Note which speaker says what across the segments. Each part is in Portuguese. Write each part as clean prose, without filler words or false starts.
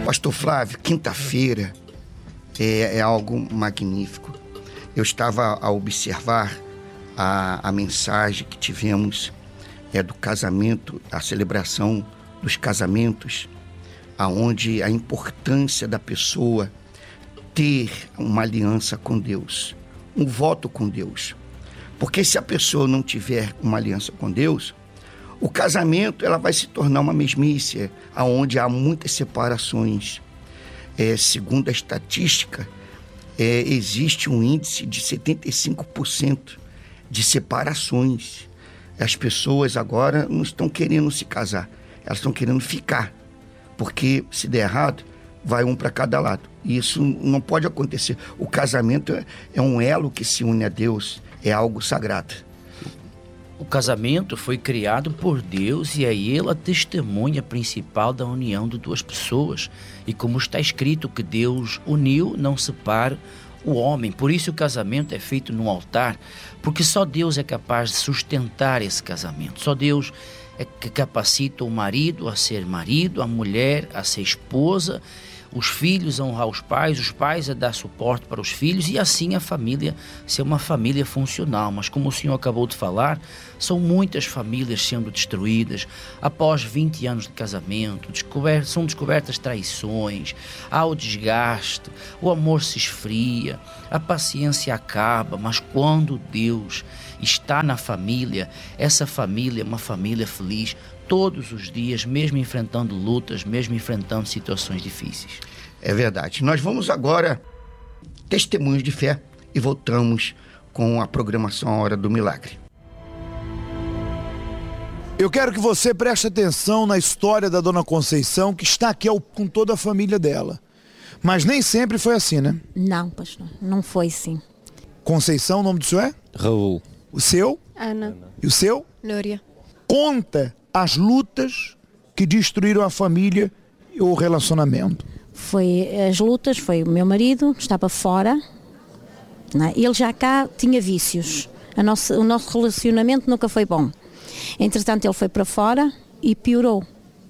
Speaker 1: Pastor Flávio, quinta-feira é algo magnífico. Eu estava a observar a mensagem que tivemos do casamento, a celebração dos casamentos, aonde a importância da pessoa ter uma aliança com Deus, um voto com Deus. Porque se a pessoa não tiver uma aliança com Deus, o casamento ela vai se tornar uma mesmice, aonde há muitas separações. Segundo a estatística, existe um índice de 75% de separações. As pessoas agora não estão querendo se casar, elas estão querendo ficar, porque se der errado, vai um para cada lado. E isso não pode acontecer. O casamento é um elo que se une a Deus, é algo sagrado.
Speaker 2: O casamento foi criado por Deus e é Ele a testemunha principal da união de duas pessoas. E como está escrito que Deus uniu, não separa o homem. Por isso o casamento é feito no altar, porque só Deus é capaz de sustentar esse casamento. Só Deus é que capacita o marido a ser marido, a mulher a ser esposa, os filhos a honrar os pais a dar suporte para os filhos e assim a família ser uma família funcional. Mas como o senhor acabou de falar, são muitas famílias sendo destruídas após 20 anos de casamento, são descobertas traições, há o desgaste, o amor se esfria, a paciência acaba, mas quando Deus está na família, essa família é uma família feliz, todos os dias, mesmo enfrentando lutas, mesmo enfrentando situações difíceis.
Speaker 1: É verdade. Nós vamos agora, testemunhos de fé, e voltamos com a programação A Hora do Milagre.
Speaker 3: Eu quero que você preste atenção na história da Dona Conceição, que está aqui com toda a família dela. Mas nem sempre foi assim, né?
Speaker 4: Não, pastor, não foi assim.
Speaker 3: Conceição, o nome do senhor é?
Speaker 5: Raul.
Speaker 3: O seu?
Speaker 6: Ana.
Speaker 3: E o seu?
Speaker 6: Núria.
Speaker 3: Conta as lutas que destruíram a família e o relacionamento.
Speaker 4: As lutas, foi o meu marido, estava fora, né? Ele já cá tinha vícios, o nosso relacionamento nunca foi bom. Entretanto ele foi para fora e piorou,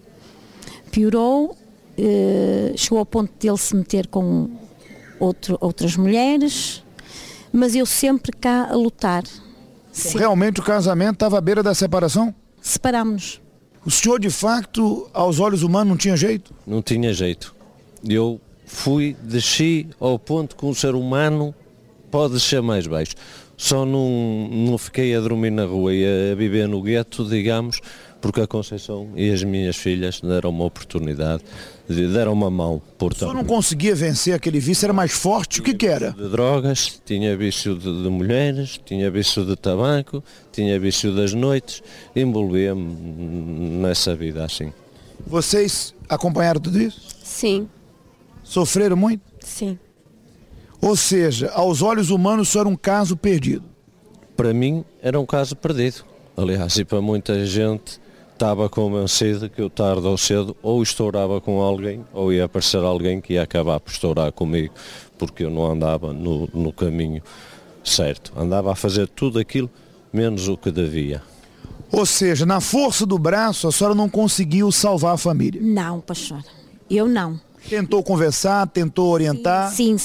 Speaker 4: chegou ao ponto de ele se meter com outras mulheres, mas eu sempre cá a lutar.
Speaker 3: Então, realmente o casamento estava à beira da separação?
Speaker 4: Separámos-nos.
Speaker 3: O senhor, de facto, aos olhos humanos, não tinha jeito?
Speaker 5: Não tinha jeito. Eu desci ao ponto que um ser humano pode descer mais baixo. Só não fiquei a dormir na rua e a viver no gueto, digamos, porque a Conceição e as minhas filhas deram uma oportunidade, deram uma mão. Portanto,
Speaker 3: o senhor não conseguia vencer aquele vício, era mais forte? O que era?
Speaker 5: De drogas, tinha vício de mulheres, tinha vício de tabaco, tinha vício das noites, envolvia-me nessa vida assim.
Speaker 3: Vocês acompanharam tudo isso?
Speaker 6: Sim.
Speaker 3: Sofreram muito?
Speaker 6: Sim.
Speaker 3: Ou seja, aos olhos humanos isso era um caso perdido?
Speaker 5: Para mim era um caso perdido. Aliás, e para muita gente estava convencido que eu tarde ou cedo ou estourava com alguém ou ia aparecer alguém que ia acabar por estourar comigo, porque eu não andava no caminho certo. Andava a fazer tudo aquilo menos o que devia.
Speaker 3: Ou seja, na força do braço a senhora não conseguiu salvar a família?
Speaker 4: Não, pastor, eu não.
Speaker 3: Tentou conversar, tentou orientar?
Speaker 4: Sim.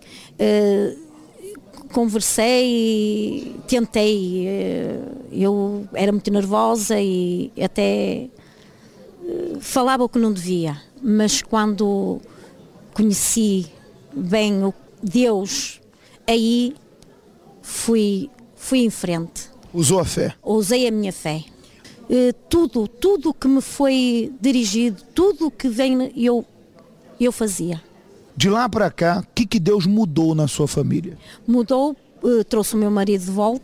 Speaker 4: Conversei, tentei, eu era muito nervosa e até falava o que não devia, mas quando conheci bem o Deus, aí fui em frente.
Speaker 3: Usou a fé?
Speaker 4: Usei a minha fé. Tudo que me foi dirigido, tudo que vem, eu fazia.
Speaker 3: De lá para cá, o que Deus mudou na sua família?
Speaker 4: Mudou, trouxe o meu marido de volta.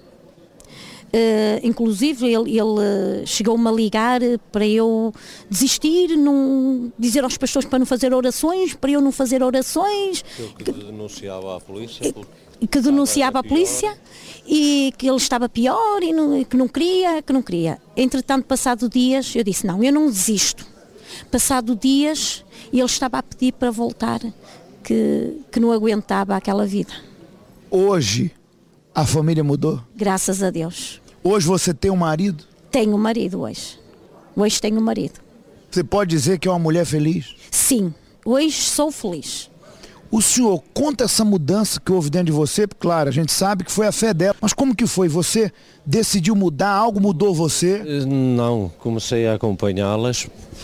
Speaker 4: Inclusive ele chegou-me a ligar para eu desistir, dizer aos pastores para não fazer orações, para eu não fazer orações.
Speaker 5: Que denunciava a polícia?
Speaker 4: Que denunciava a polícia e que ele estava pior e que não queria. Entretanto, passado dias, eu disse, não, eu não desisto. Passado dias, ele estava a pedir para voltar, que não aguentava aquela vida.
Speaker 3: Hoje, a família mudou?
Speaker 4: Graças a Deus.
Speaker 3: Hoje você tem um marido?
Speaker 4: Tenho um marido hoje. Hoje tenho um marido.
Speaker 3: Você pode dizer que é uma mulher feliz?
Speaker 4: Sim, Hoje sou feliz.
Speaker 3: O senhor conta essa mudança que houve dentro de você, porque, claro, a gente sabe que foi a fé dela, mas como que foi? Você decidiu mudar? Algo mudou você?
Speaker 5: Não, comecei a acompanhá-las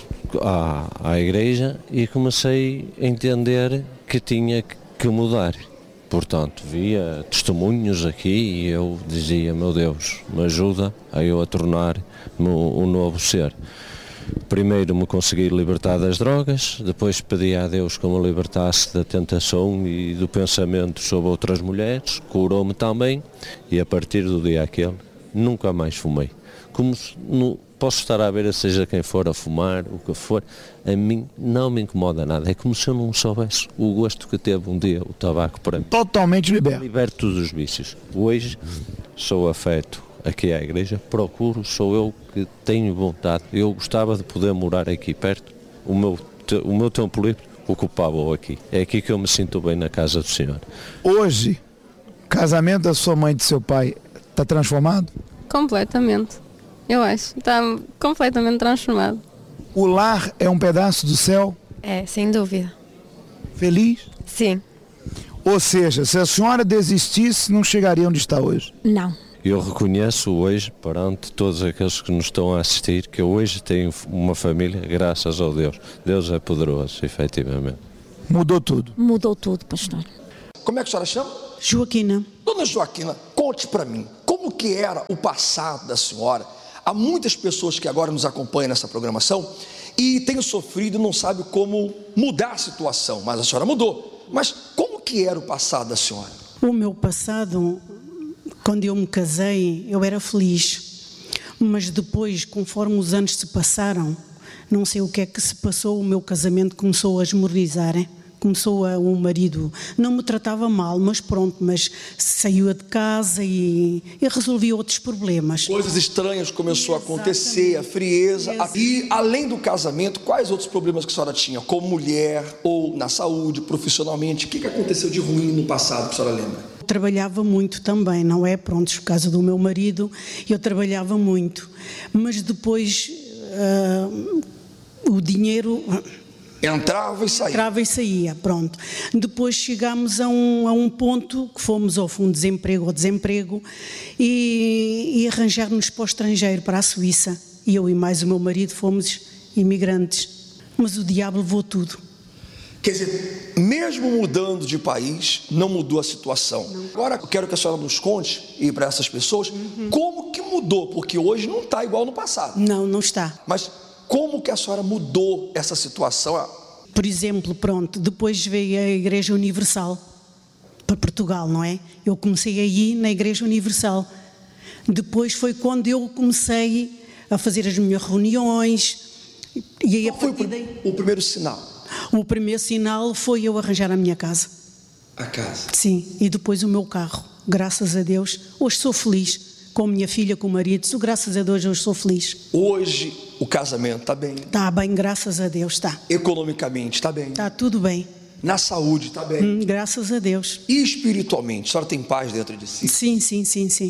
Speaker 5: à igreja e comecei a entender que tinha que mudar. Portanto, via testemunhos aqui e eu dizia, meu Deus, me ajuda a eu a tornar-me um novo ser. Primeiro me consegui libertar das drogas, depois pedi a Deus que me libertasse da tentação e do pensamento sobre outras mulheres, curou-me também e a partir do dia aquele nunca mais fumei. Como posso estar a ver, seja quem for a fumar, o que for, a mim não me incomoda nada. É como se eu não soubesse o gosto que teve um dia o tabaco para mim.
Speaker 3: Totalmente liberto.
Speaker 5: Liberto dos vícios. Hoje sou afeto aqui à igreja, sou eu que tenho vontade. Eu gostava de poder morar aqui perto, o meu tempo livre ocupava-o aqui. É aqui que eu me sinto bem, na casa do Senhor.
Speaker 3: Hoje, o casamento da sua mãe e do seu pai está transformado?
Speaker 6: Completamente, eu acho, está completamente transformado.
Speaker 3: O lar é um pedaço do céu?
Speaker 7: É, sem dúvida.
Speaker 3: Feliz?
Speaker 7: Sim.
Speaker 3: Ou seja, se a senhora desistisse, não chegaria onde está hoje?
Speaker 4: Não.
Speaker 5: Eu reconheço hoje, perante todos aqueles que nos estão a assistir, que eu hoje tenho uma família, graças ao Deus. Deus é poderoso, efetivamente.
Speaker 3: Mudou tudo?
Speaker 4: Mudou tudo, pastor.
Speaker 8: Como é que a senhora chama?
Speaker 9: Joaquina.
Speaker 8: Dona Joaquina, conte para mim, como que era o passado da senhora? Há muitas pessoas que agora nos acompanham nessa programação e têm sofrido e não sabem como mudar a situação, mas a senhora mudou. Mas como que era o passado da senhora?
Speaker 9: O meu passado... Quando eu me casei, eu era feliz, mas depois, conforme os anos se passaram, não sei o que é que se passou, o meu casamento começou a esmorizar, o marido não me tratava mal, mas pronto, mas saiu de casa e resolvia outros problemas.
Speaker 8: Coisas estranhas começou a acontecer, a frieza. E além do casamento, quais outros problemas que a senhora tinha, como mulher ou na saúde, profissionalmente? O que aconteceu de ruim no passado que a senhora lembra?
Speaker 9: Trabalhava muito também, não é? Pronto, por causa do meu marido, eu trabalhava muito. Mas depois o dinheiro...
Speaker 8: Entrava e saía.
Speaker 9: Pronto. Depois chegámos a um ponto que fomos ao fundo de desemprego e arranjar-nos para o estrangeiro, para a Suíça. E eu e mais o meu marido fomos imigrantes. Mas o diabo levou tudo.
Speaker 8: Quer dizer, mesmo mudando de país, não mudou a situação. Não. Agora eu quero que a senhora nos conte, e para essas pessoas, como que mudou, porque hoje não está igual no passado.
Speaker 9: Não, não está.
Speaker 8: Mas como que a senhora mudou essa situação?
Speaker 9: Por exemplo, pronto, depois veio a Igreja Universal para Portugal, não é? Eu comecei a ir na Igreja Universal. Depois foi quando eu comecei a fazer as minhas reuniões. E aí,
Speaker 8: qual foi o primeiro sinal?
Speaker 9: O primeiro sinal foi eu arranjar a minha casa.
Speaker 8: A casa?
Speaker 9: Sim, e depois o meu carro. Graças a Deus, hoje sou feliz. Com a minha filha, com o marido, graças a Deus hoje sou feliz.
Speaker 8: Hoje o casamento está bem?
Speaker 9: Está bem, graças a Deus, está.
Speaker 8: Economicamente está bem?
Speaker 9: Está tudo bem.
Speaker 8: Na saúde está bem?
Speaker 9: Graças a Deus.
Speaker 8: E espiritualmente, a senhora tem paz dentro de si?
Speaker 9: Sim.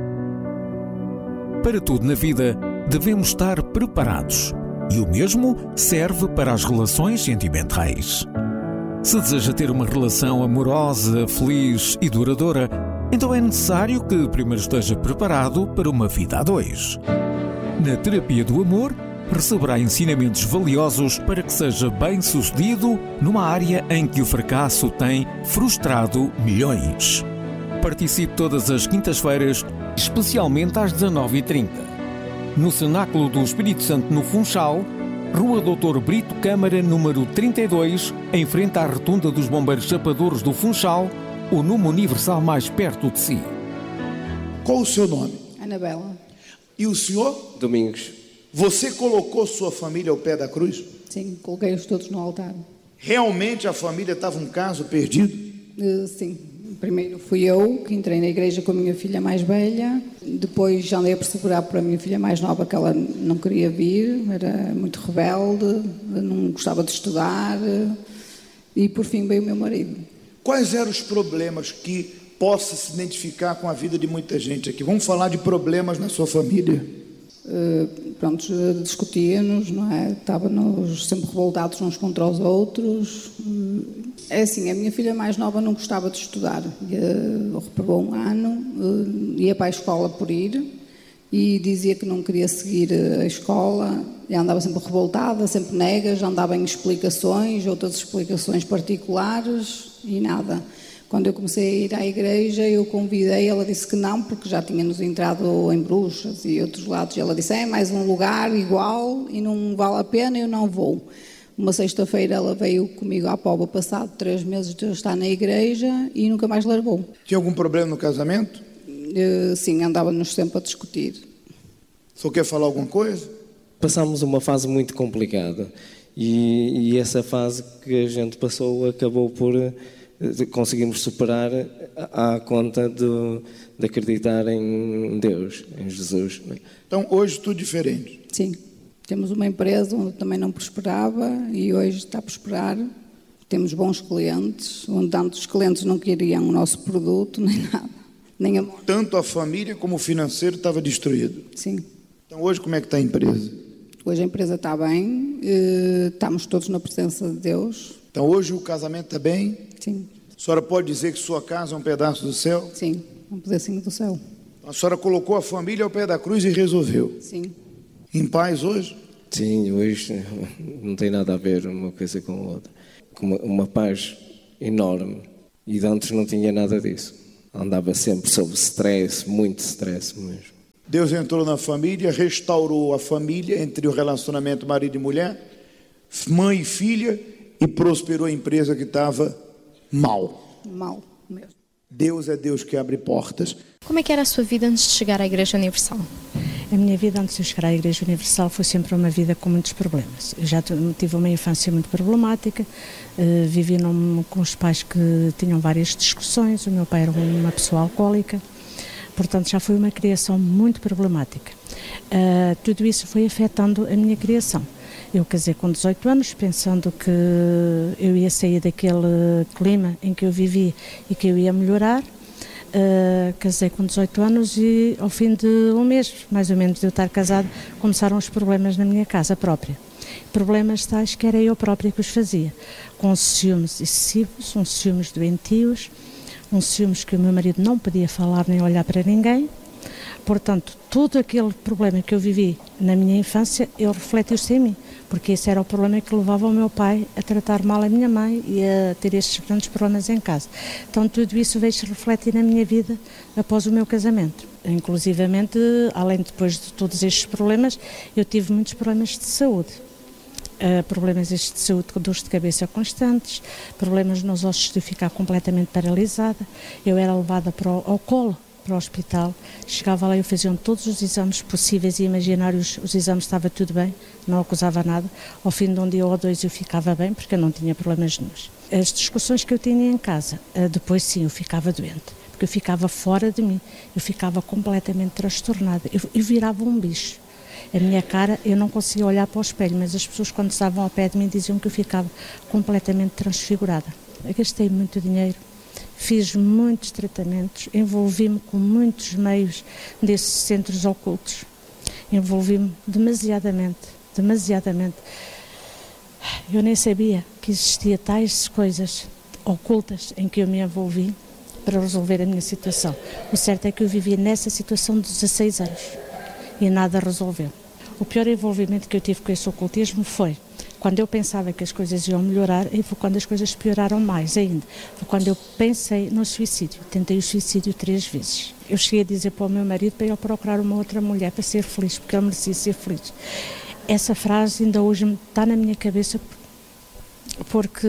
Speaker 10: Para tudo na vida, devemos estar preparados. E o mesmo serve para as relações sentimentais. Se deseja ter uma relação amorosa, feliz e duradoura, então é necessário que primeiro esteja preparado para uma vida a dois. Na terapia do amor, receberá ensinamentos valiosos para que seja bem-sucedido numa área em que o fracasso tem frustrado milhões. Participe todas as quintas-feiras, especialmente às 19h30. No Cenáculo do Espírito Santo, no Funchal, Rua Doutor Brito Câmara, número 32, em frente à Rotunda dos Bombeiros Chapadores do Funchal, o nome universal mais perto de si.
Speaker 3: Qual o seu nome?
Speaker 11: Anabela.
Speaker 3: E o senhor?
Speaker 11: Domingos.
Speaker 3: Você colocou sua família ao pé da cruz?
Speaker 11: Sim, coloquei-os todos no altar.
Speaker 3: Realmente a família estava um caso perdido?
Speaker 11: Sim. Primeiro fui eu que entrei na igreja com a minha filha mais velha, depois já andei a persegurar para a minha filha mais nova que ela não queria vir, era muito rebelde, não gostava de estudar e por fim veio o meu marido.
Speaker 3: Quais eram os problemas que possa se identificar com a vida de muita gente aqui? Vamos falar de problemas na sua família.
Speaker 11: Pronto, discutíamos, não é? Estávamos sempre revoltados uns contra os outros. É assim, a minha filha mais nova não gostava de estudar, reprovou um ano, ia para a escola por ir e dizia que não queria seguir a escola, e andava sempre revoltada, sempre negas, andava em explicações, outras explicações particulares e nada. Quando eu comecei a ir à igreja, eu convidei, ela disse que não, porque já tínhamos entrado em Bruxas e outros lados, e ela disse, é mais um lugar igual e não vale a pena, eu não vou. Uma sexta-feira ela veio comigo à Póvoa, passado 3 meses de eu estar na igreja, e nunca mais largou.
Speaker 3: Tinha algum problema no casamento?
Speaker 11: Sim, andava-nos sempre a discutir.
Speaker 3: O senhor quer falar alguma coisa?
Speaker 7: Passámos uma fase muito complicada e essa fase que a gente passou acabou por conseguirmos superar à conta de acreditar em Deus, em Jesus.
Speaker 3: Então hoje tudo diferente?
Speaker 11: Sim, temos uma empresa onde também não prosperava e hoje está a prosperar. Temos bons clientes, onde antes os clientes não queriam o nosso produto, nem nada, nem amor.
Speaker 3: Tanto a família como o financeiro estava destruído?
Speaker 11: Sim.
Speaker 3: Então hoje como é que está a empresa?
Speaker 11: Hoje a empresa está bem, estamos todos na presença de Deus.
Speaker 3: Então hoje o casamento está bem?
Speaker 11: Sim.
Speaker 3: A senhora pode dizer que sua casa é um pedaço do céu?
Speaker 11: Sim, um pedacinho do céu.
Speaker 3: A senhora colocou a família ao pé da cruz e resolveu?
Speaker 11: Sim.
Speaker 3: Em paz hoje?
Speaker 7: Sim, hoje não tem nada a ver uma coisa com a outra. Com uma paz enorme. E de antes não tinha nada disso. Andava sempre sob stress, muito stress mesmo.
Speaker 3: Deus entrou na família, restaurou a família entre o relacionamento marido e mulher, mãe e filha, e prosperou a empresa que estava mal.
Speaker 11: Mal mesmo.
Speaker 3: Deus é Deus que abre portas.
Speaker 12: Como é que era a sua vida antes de chegar à Igreja Universal?
Speaker 9: A minha vida antes de chegar à Igreja Universal foi sempre uma vida com muitos problemas. Eu já tive uma infância muito problemática, vivi com os pais que tinham várias discussões, o meu pai era uma pessoa alcoólica, portanto já foi uma criação muito problemática. Tudo isso foi afetando a minha criação. Eu casei com 18 anos, pensando que eu ia sair daquele clima em que eu vivi e que eu ia melhorar. Casei com 18 anos e ao fim de um mês, mais ou menos, de eu estar casado, começaram os problemas na minha casa própria. Problemas tais que era eu própria que os fazia, com ciúmes excessivos, uns ciúmes doentios, uns ciúmes que o meu marido não podia falar nem olhar para ninguém. Portanto, todo aquele problema que eu vivi na minha infância, ele refletiu-se em mim, porque esse era o problema que levava o meu pai a tratar mal a minha mãe e a ter estes grandes problemas em casa. Então tudo isso veio-se refletir na minha vida após o meu casamento. Inclusivamente, além depois de todos estes problemas, eu tive muitos problemas de saúde. Problemas estes de saúde, dores de cabeça constantes, problemas nos ossos de eu ficar completamente paralisada. Eu era levada ao colo, para o hospital, chegava lá e eu fazia todos os exames possíveis e imaginários, os exames estava tudo bem, não acusava nada, ao fim de um dia ou dois eu ficava bem porque eu não tinha problemas nenhuns. As discussões que eu tinha em casa, depois sim eu ficava doente, porque eu ficava fora de mim, eu ficava completamente transtornada, eu virava um bicho. A minha cara, eu não conseguia olhar para o espelho, mas as pessoas quando estavam ao pé de mim diziam que eu ficava completamente transfigurada. Eu gastei muito dinheiro. Fiz muitos tratamentos, envolvi-me com muitos meios desses centros ocultos. Envolvi-me demasiadamente. Eu nem sabia que existia tais coisas ocultas em que eu me envolvi para resolver a minha situação. O certo é que eu vivia nessa situação de 16 anos e nada resolveu. O pior envolvimento que eu tive com esse ocultismo foi quando eu pensava que as coisas iam melhorar e foi quando as coisas pioraram mais ainda. Foi quando eu pensei no suicídio. Tentei o suicídio 3 vezes. Eu cheguei a dizer para o meu marido para eu procurar uma outra mulher para ser feliz, porque ele merecia ser feliz. Essa frase ainda hoje está na minha cabeça porque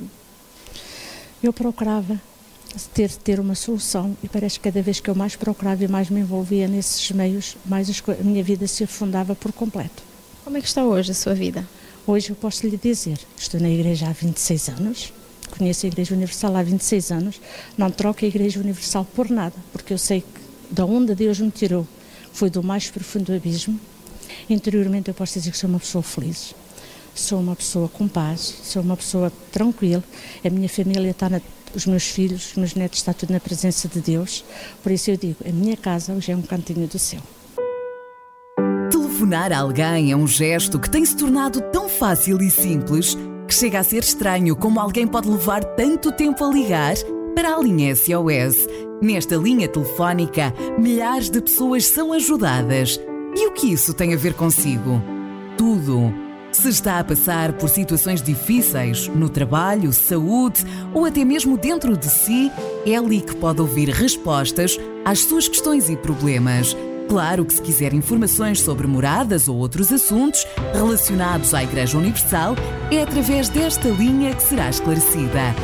Speaker 9: eu procurava ter uma solução e parece que cada vez que eu mais procurava e mais me envolvia nesses meios, mais a minha vida se afundava por completo.
Speaker 12: Como é que está hoje a sua vida?
Speaker 9: Hoje eu posso lhe dizer, estou na igreja há 26 anos, conheço a Igreja Universal há 26 anos, não troco a Igreja Universal por nada, porque eu sei que de onde Deus me tirou foi do mais profundo abismo. Interiormente eu posso dizer que sou uma pessoa feliz, sou uma pessoa com paz, sou uma pessoa tranquila, a minha família está os meus filhos, os meus netos, está tudo na presença de Deus, por isso eu digo, a minha casa hoje é um cantinho do céu.
Speaker 13: Telefonar a alguém é um gesto que tem se tornado tão fácil e simples que chega a ser estranho como alguém pode levar tanto tempo a ligar para a linha SOS. Nesta linha telefónica, milhares de pessoas são ajudadas. E o que isso tem a ver consigo? Tudo. Se está a passar por situações difíceis, no trabalho, saúde ou até mesmo dentro de si, é ali que pode ouvir respostas às suas questões e problemas. Claro que se quiser informações sobre moradas ou outros assuntos relacionados à Igreja Universal, é através desta linha que será esclarecida.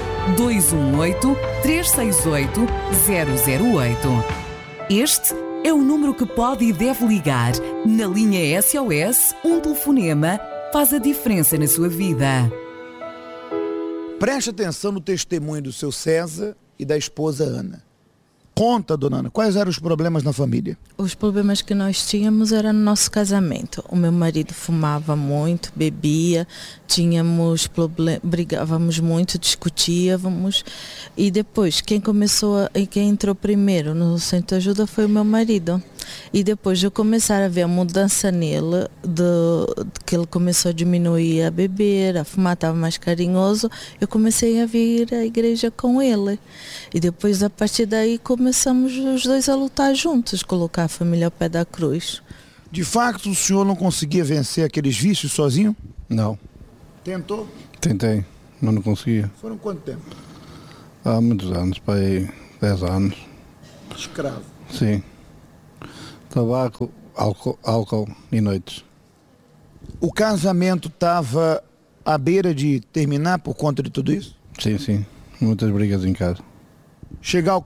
Speaker 13: 218-368-008. Este é o número que pode e deve ligar. Na linha SOS, um telefonema faz a diferença na sua vida.
Speaker 3: Preste atenção no testemunho do seu César e da esposa Ana. Conta, dona Ana, quais eram os problemas na família?
Speaker 14: Os problemas que nós tínhamos eram no nosso casamento. O meu marido fumava muito, bebia, tínhamos brigávamos muito, discutíamos. E depois, quem entrou primeiro no centro de ajuda foi o meu marido. E depois de eu começar a ver a mudança nele, que ele começou a diminuir a beber, a fumar, estava mais carinhoso, eu comecei a vir à igreja com ele. E depois, a partir daí, começamos os dois a lutar juntos, colocar a família ao pé da cruz.
Speaker 3: De facto, o senhor não conseguia vencer aqueles vícios sozinho?
Speaker 15: Não.
Speaker 3: Tentou?
Speaker 15: Tentei, mas não conseguia.
Speaker 3: Foram quanto tempo?
Speaker 15: Há muitos anos, para aí 10 anos.
Speaker 3: Escravo?
Speaker 15: Sim. Tabaco, álcool e noites.
Speaker 3: O casamento estava à beira de terminar por conta de tudo isso?
Speaker 15: Sim, sim. Muitas brigas em casa.
Speaker 3: Chegar